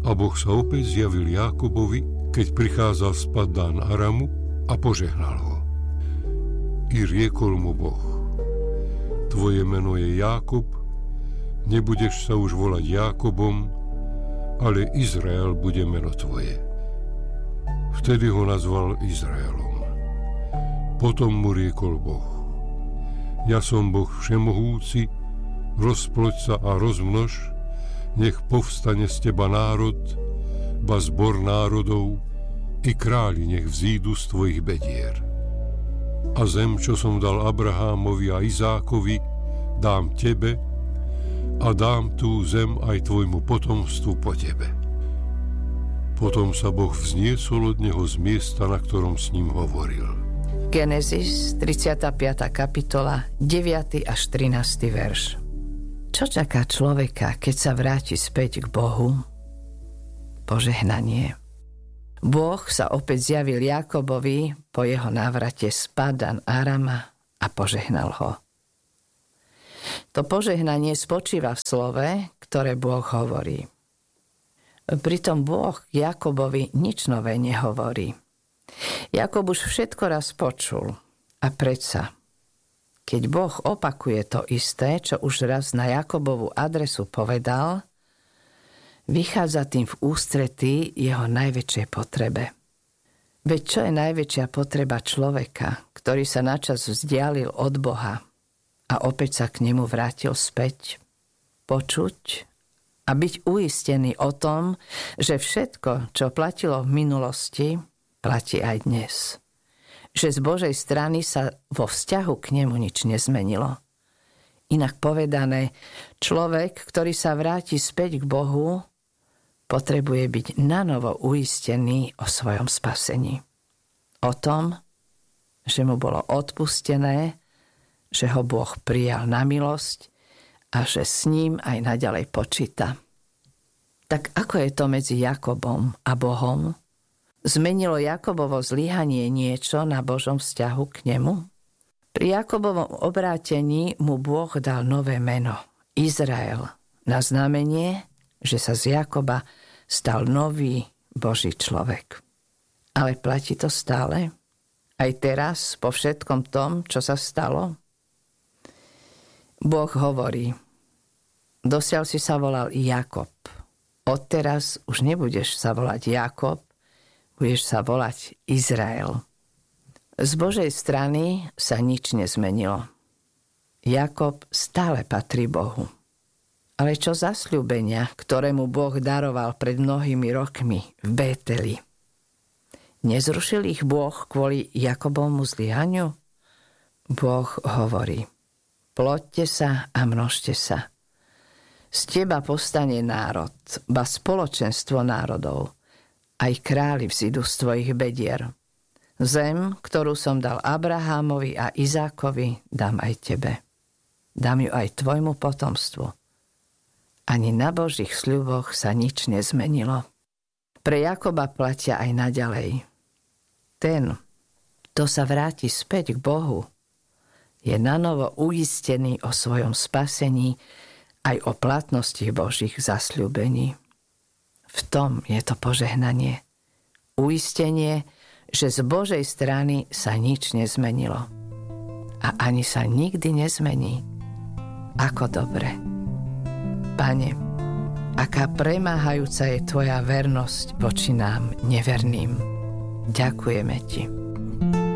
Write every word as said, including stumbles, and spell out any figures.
A Boh sa opäť zjavil Jákobovi, keď prichádzal z Paddán Aramu, a požehnal ho. I riekol mu Boh: Tvoje meno je Jákob, nebudeš sa už volať Jákobom, ale Izrael bude meno tvoje. Vtedy ho nazval Izraelom. Potom mu riekol Boh: Ja som Boh všemohúci, rozploď sa a rozmnož, nech povstane z teba národ, ba zbor národov, i králi nech vzídu z tvojich bedier. A zem, čo som dal Abrahámovi a Izákovi, dám tebe a dám tú zem aj tvojmu potomstvu po tebe. Potom sa Boh vzniesol od neho z miesta, na ktorom s ním hovoril. Genesis, tridsiata piata kapitola, deviaty až trinásty verš. Čo čaká človeka, keď sa vráti späť k Bohu? Požehnanie. Boh sa opäť zjavil Jákobovi po jeho návrate z Padan Arama a požehnal ho. To požehnanie spočíva v slove, ktoré Boh hovorí. Pritom Boh Jákobovi nič nové nehovorí. Jákob už všetko raz počul a predsa, keď Boh opakuje to isté, čo už raz na Jákobovú adresu povedal, vychádza tým v ústretí jeho najväčšej potrebe. Veď čo je najväčšia potreba človeka, ktorý sa načas vzdialil od Boha a opäť sa k nemu vrátil späť? Počuť a byť uistený o tom, že všetko, čo platilo v minulosti, platí aj dnes. Že z Božej strany sa vo vzťahu k nemu nič nezmenilo. Inak povedané, človek, ktorý sa vráti späť k Bohu, potrebuje byť nanovo uistený o svojom spasení. O tom, že mu bolo odpustené, že ho Boh prijal na milosť a že s ním aj naďalej počíta. Tak ako je to medzi Jakobom a Bohom? Zmenilo Jakobovo zlyhanie niečo na Božom vzťahu k nemu? Pri Jakobovom obrátení mu Boh dal nové meno, Izrael, na znamenie, že sa z Jakoba stal nový Boží človek. Ale platí to stále? Aj teraz, po všetkom tom, čo sa stalo? Boh hovorí: Dosiaľ si sa volal Jakob. Odteraz už nebudeš sa volať Jakob, budeš sa volať Izrael. Z Božej strany sa nič nezmenilo. Jakob stále patrí Bohu. Ale čo zasľúbenia, ktoré mu Boh daroval pred mnohými rokmi v Bételi? Nezrušil ich Boh kvôli Jakobovmu zlyhaniu? Boh hovorí: Ploďte sa a množte sa. Z teba povstane národ, ba spoločenstvo národov. Aj králi vzídu z tvojich bedier. Zem, ktorú som dal Abrahámovi a Izákovi, dám aj tebe. Dám ju aj tvojmu potomstvu. Ani na Božích sľuboch sa nič nezmenilo. Pre Jakoba platia aj naďalej. Ten, kto sa vráti späť k Bohu, je nanovo uistený o svojom spasení aj o platnosti Božích zasľúbení. V tom je to požehnanie. Uistenie, že z Božej strany sa nič nezmenilo. A ani sa nikdy nezmení. Ako dobre. Pane, aká premáhajúca je tvoja vernosť voči nám neverným. Ďakujeme ti.